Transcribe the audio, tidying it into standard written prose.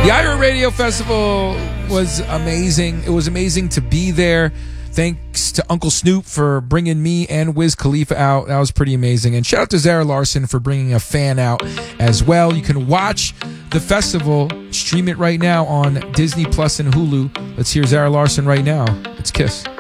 The iHeartRadio Festival was amazing. It was amazing to be there. Thanks to Uncle Snoop for bringing me and Wiz Khalifa out. That was pretty amazing. And shout out to Zara Larsson for bringing a fan out as well. You can watch the festival, stream it right now on Disney Plus and Hulu. Let's hear Zara Larsson right now. It's Kiss.